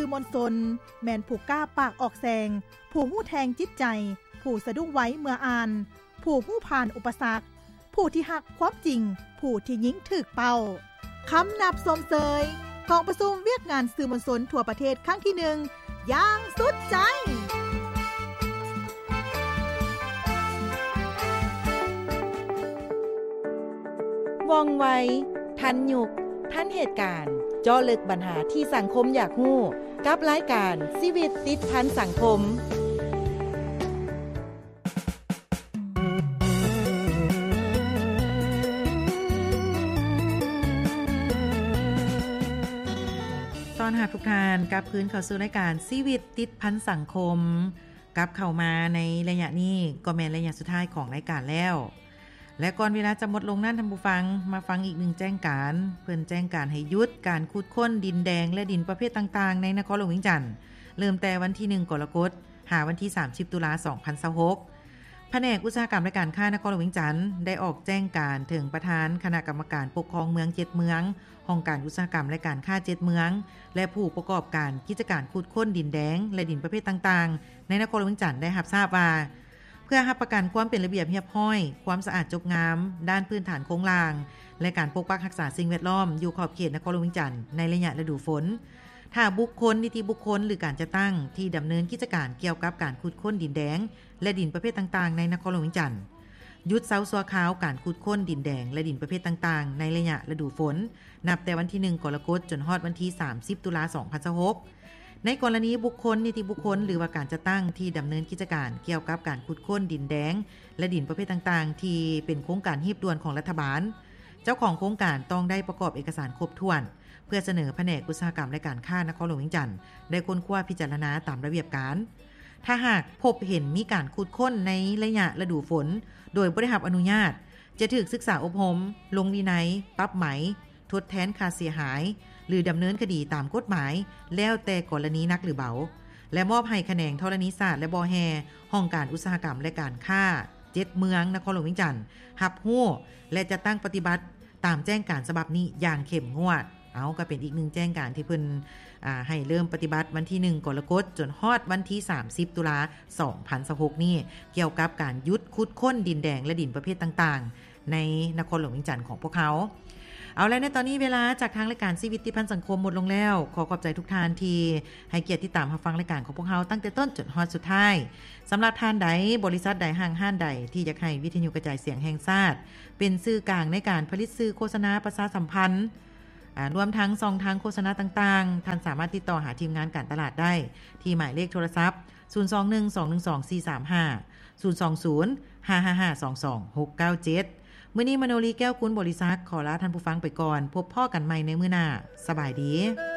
อมวลชนแม่นผู้กล้าปากออกแสงผู้หู้แทงจิตใจผู้สะดุ้งไว้เมื่ออ่านผู้หู้ผ่านอุปสรรคผู้ที่หักความจริงผู้ที่ยิงถึกเป้าคำนับสมเสยกองประชุมเวียกงานสื่อมวลชนทั่วประเทศครั้งที่1อย่างสุดใจว่องไวทันยุคทันเหตุการณ์เจาะลึกปัญหาที่สังคมอยากรู้กับรายการชีวิตติดพันสังคมตอนรับทุกท่านกลับคืนเข้าสู่รายการชีวิตติดพันสังคมกลับเข้ามาในระยะนี้ก็แม่นระยะสุดท้ายของรายการแล้วและก่อนเวลาจะหมดลงนั้นท่านผู้ฟังมาฟังอีก1แจ้งการเพิ่นแจ้งการให้หยุดการขุดค้นดินแดงและดินประเภทต่างๆในนครหลวงเวียงจันทน์เริ่มแต่วันที่1กรกฎาคมหาวันที่30ตุลาคม2026แผนกอุตสาหกรรมและการค้านครหลวงเวียงจันทน์ได้ออกแจ้งการถึงประธานคณะกรรมการปกครองเมือง7เมืององค์การอุตสาหกรรมและการค้า7เมืองและผู้ประกอบการกิจการขุดค้นดินแดงและดินประเภทต่างๆในนครหลวงเวียงจันทน์ได้รับทราบว่าเพื่อรับประกันความเป็นระเบียบเรียบร้อยความสะอาดจบงามด้านพื้นฐานโครงสร้างและการปกปักรักษาสิ่งแวดล้อมอยู่ขอบเขตนครหลวงเวียงจันทน์ในระยะฤดูฝนถ้าบุคคลนิติบุคคลหรือการจัดตั้งที่ดำเนินกิจการเกี่ยวกับการขุดค้นดินแดงและดินประเภทต่างๆในนครหลวงเวียงจันทน์หยุดเซาซัวขาวการขุดค้นดินแดงและดินประเภทต่างๆในระยะฤดูฝนนับแต่วันที่1กรกฎาคมจนฮอดวันที่30ตุลาคม2026ในกรณีบุคคลนิติบุคคลหรือว่าการจัดตั้งที่ดำเนินกิจการเกี่ยวกับการขุดค้นดินแดงและดินประเภทต่างๆที่เป็นโครงการรีบด่วนของรัฐบาลเจ้าของโครงการต้องได้ประกอบเอกสารครบถ้วนเพื่อเสนอแผนกอุตสาหกรรมและการค้านครหลวงเวียงจันทน์ได้ค้นคว้าพิจารณาตามระเบียบการถ้าหากพบเห็นมีการขุดค้นในระยะฤดูฝนโดยบ่ได้รับอนุญาตจะถูกศึกษาอบรมลงวินัยปรับไหมทดแทนค่าเสียหายหรือดำเนินคดีตามกฎหมายแล้วแต่กรณีนักหรือเบาและมอบให้แขนงธรณีศาสตร์และบแฮห้องการอุตสาหกรรมและการค้า7เมืองนครหลวงเวียงจันทน์รับรู้และจะตั้งปฏิบัติตามแจ้งการฉบับนี้อย่างเข้มงวดเอาก็เป็นอีก1แจ้งการที่เพิ่นให้เริ่มปฏิบัติวันที่1กรกฎาคมจนฮอดวันที่30ตุลาคม2026นี่เกี่ยวกับการยุดขุดค้นดินแดงและดินประเภทต่างๆในนครหลวงเวียงจันทน์ของพวกเขาเอาแล้วในตอนนี้เวลาจากทางรายการชีวิตติดพันสังคมหมดลงแล้วขอขอบใจทุกท่านที่ให้เกียรติติดตามรับฟังรายการของพวกเราตั้งแต่ต้นจนฮอดสุดท้ายสำหรับท่านใดบริษัทใดห้างห้านใดที่อยากให้วิทยุกระจายเสียงแห่งชาติเป็นสื่อกลางในการผลิตสื่อโฆษณาประชาสัมพันธ์รวมทั้งช่องทางโฆษณาต่างๆท่านสามารถติดต่อหาทีมงานการตลาดได้ที่หมายเลขโทรศัพท์0212124435 020-555-22-697มื้อนี้มโนรีแก้วคุณบริษัทขอลาท่านผู้ฟังไปก่อนพบพ่อกันใหม่ในมื้อหน้าสบายดี